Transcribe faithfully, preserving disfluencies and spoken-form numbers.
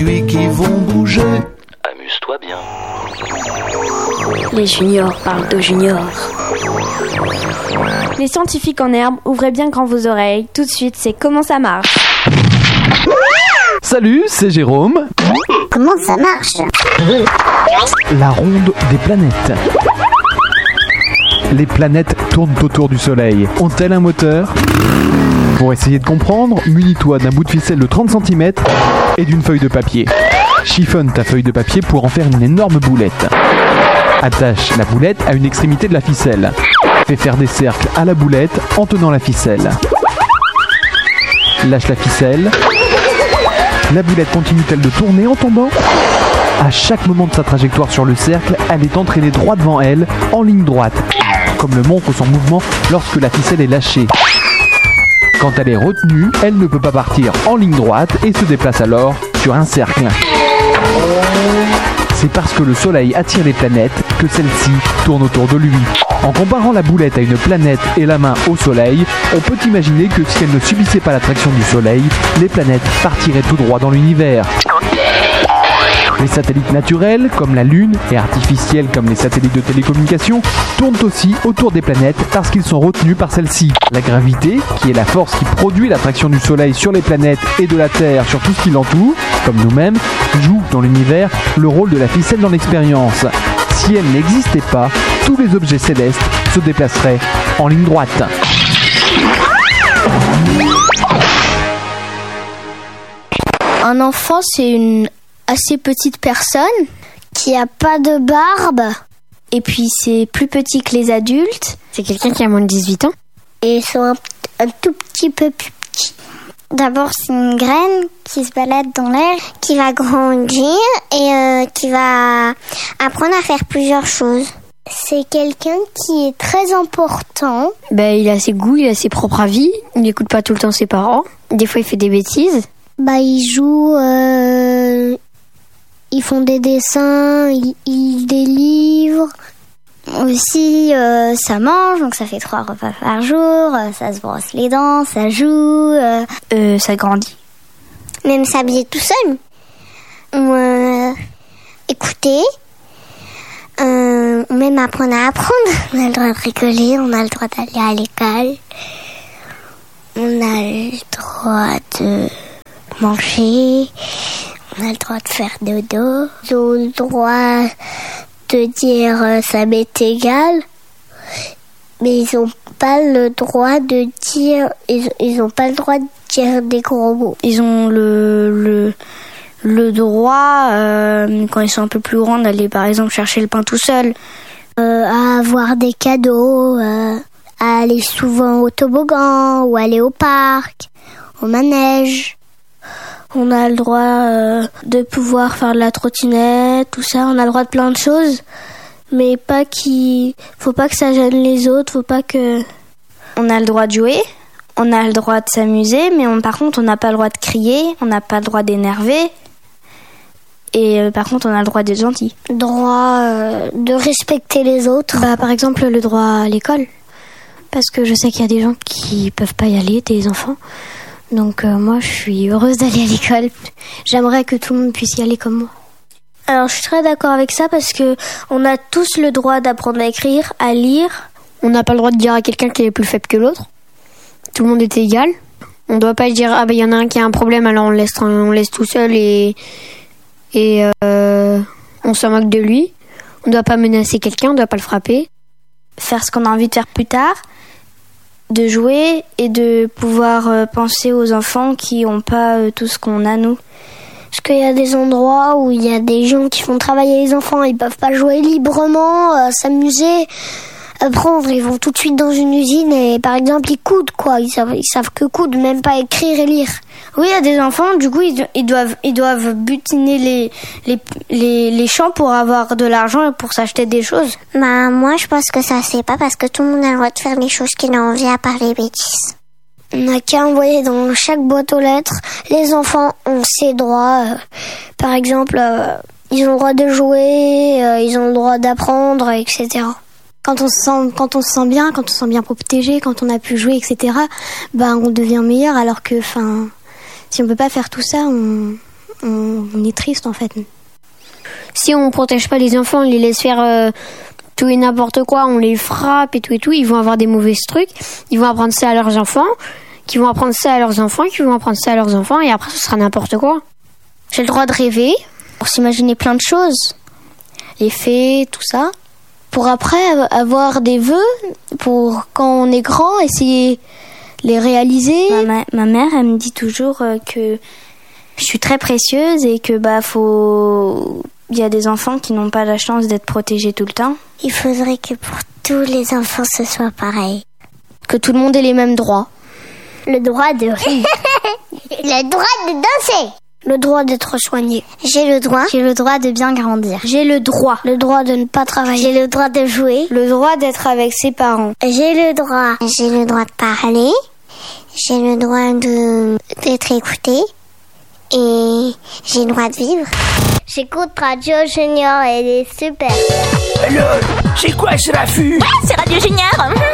produits qui vont bouger. Amuse-toi bien. Les juniors parlent de juniors. Les scientifiques en herbe, ouvrez bien grand vos oreilles. Tout de suite, c'est Comment ça marche. Salut, c'est Jérôme. Comment ça marche? La ronde des planètes. Les planètes tournent autour du Soleil. Ont-elles un moteur? Pour essayer de comprendre, munis-toi d'un bout de ficelle de trente centimètres et d'une feuille de papier. Chiffonne ta feuille de papier pour en faire une énorme boulette. Attache la boulette à une extrémité de la ficelle. Fais faire des cercles à la boulette en tenant la ficelle. Lâche la ficelle. La boulette continue-t-elle de tourner en tombant? À chaque moment de sa trajectoire sur le cercle, elle est entraînée droit devant elle, en ligne droite, comme le montre son mouvement lorsque la ficelle est lâchée. Quand elle est retenue, elle ne peut pas partir en ligne droite et se déplace alors sur un cercle. C'est parce que le Soleil attire les planètes que celles-ci tournent autour de lui. En comparant la boulette à une planète et la main au Soleil, on peut imaginer que si elles ne subissaient pas l'attraction du Soleil, les planètes partiraient tout droit dans l'univers. Les satellites naturels, comme la Lune, et artificiels, comme les satellites de télécommunication, tournent aussi autour des planètes parce qu'ils sont retenus par celles-ci. La gravité, qui est la force qui produit l'attraction du Soleil sur les planètes et de la Terre sur tout ce qui l'entoure, comme nous-mêmes, joue dans l'univers le rôle de la ficelle dans l'expérience. Si elle n'existait pas, tous les objets célestes se déplaceraient en ligne droite. Un enfant, c'est une assez petite personne qui a pas de barbe et puis c'est plus petit que les adultes. C'est quelqu'un qui a moins de dix-huit ans. Et ils sont un, un tout petit peu plus petits. D'abord, c'est une graine qui se balade dans l'air, qui va grandir et euh, qui va apprendre à faire plusieurs choses. C'est quelqu'un qui est très important. Ben, il a ses goûts, il a ses propres avis. Il n'écoute pas tout le temps ses parents. Des fois, il fait des bêtises. Bah, il joue... Euh... Ils font des dessins, ils, ils des livres. Aussi, euh, ça mange, donc ça fait trois repas par jour. Euh, ça se brosse les dents, ça joue. Euh, euh, ça grandit. Même s'habiller tout seul. Ou euh, écouter. Euh, ou même apprendre à apprendre. On a le droit de rigoler, on a le droit d'aller à l'école. On a le droit de manger. On a le droit de faire dodo. Ils ont le droit de dire euh, ça m'est égal. Mais ils n'ont pas le droit de dire... Ils, ils ont pas le droit de dire des gros mots. Ils ont le, le, le droit, euh, quand ils sont un peu plus grands, d'aller par exemple chercher le pain tout seul. Euh, à avoir des cadeaux, euh, à aller souvent au toboggan, ou aller au parc, au manège. On a le droit euh, de pouvoir faire de la trottinette, tout ça. On a le droit de plein de choses, mais pas qu'il faut pas que ça gêne les autres. Faut pas que. On a le droit de jouer, on a le droit de s'amuser, mais on, par contre, on n'a pas le droit de crier, on n'a pas le droit d'énerver. Et euh, par contre, on a le droit d'être gentil. Droit euh, de respecter les autres. Bah, par exemple, le droit à l'école, parce que je sais qu'il y a des gens qui peuvent pas y aller, des enfants. Donc euh, moi, je suis heureuse d'aller à l'école. J'aimerais que tout le monde puisse y aller comme moi. Alors, je suis très d'accord avec ça parce que on a tous le droit d'apprendre à écrire, à lire. On n'a pas le droit de dire à quelqu'un qui est plus faible que l'autre. Tout le monde est égal. On ne doit pas dire ah ben il y en a un qui a un problème, alors on le laisse, on le laisse tout seul et et euh, on se moque de lui. On ne doit pas menacer quelqu'un, on ne doit pas le frapper. Faire ce qu'on a envie de faire plus tard. De jouer et de pouvoir euh, penser aux enfants qui n'ont pas euh, tout ce qu'on a nous. Parce qu'il y a des endroits où il y a des gens qui font travailler les enfants, ils peuvent pas jouer librement, euh, s'amuser, apprendre, ils vont tout de suite dans une usine et par exemple ils coudent quoi, ils savent, ils savent que coudre, même pas écrire et lire. Oui, il y a des enfants, du coup ils, ils doivent ils doivent butiner les, les les les champs pour avoir de l'argent et pour s'acheter des choses. Bah moi je pense que ça c'est pas parce que tout le monde a le droit de faire les choses qu'il a envie à part les bêtises. On n'a qu'à envoyer dans chaque boîte aux lettres. Les enfants ont ces droits. Euh, par exemple, euh, ils ont le droit de jouer, euh, ils ont le droit d'apprendre, et cetera. Quand on se sent, quand on se sent bien, quand on se sent bien protégé, quand on a pu jouer, et cetera. Ben on devient meilleur. Alors que, enfin, si on peut pas faire tout ça, on, on, on est triste en fait. Si on protège pas les enfants, on les laisse faire euh, tout et n'importe quoi, on les frappe et tout et tout, ils vont avoir des mauvais trucs, ils vont apprendre ça à leurs enfants, qui vont apprendre ça à leurs enfants, qui vont apprendre ça à leurs enfants, et après ce sera n'importe quoi. J'ai le droit de rêver, pour s'imaginer plein de choses, les fées, tout ça, pour après avoir des vœux, pour quand on est grand, essayer de les réaliser. Ma, ma, ma mère, elle me dit toujours euh, que je suis très précieuse et que bah faut... Il y a des enfants qui n'ont pas la chance d'être protégés tout le temps. Il faudrait que pour tous les enfants ce soit pareil. Que tout le monde ait les mêmes droits. Le droit de rire. Le droit de danser. Le droit d'être soigné. J'ai le droit. J'ai le droit de bien grandir. J'ai le droit. Le droit de ne pas travailler. J'ai le droit de jouer. Le droit d'être avec ses parents. J'ai le droit. J'ai le droit de parler. J'ai le droit de d'être écouté. Et j'ai le droit de vivre. J'écoute Radio Junior, elle est super. Alors, c'est quoi ce raffut? Ah, c'est Radio Junior.